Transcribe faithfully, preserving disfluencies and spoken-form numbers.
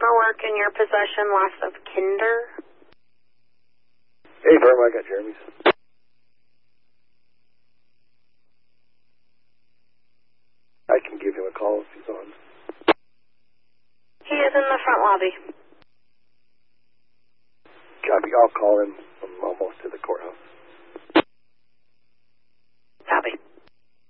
paperwork in your possession, loss of Kinder? Hey, Burma, I got Jeremy's. I can give him a call if he's on. He is in the front lobby. Copy. I'll call him. I'm almost to the courthouse.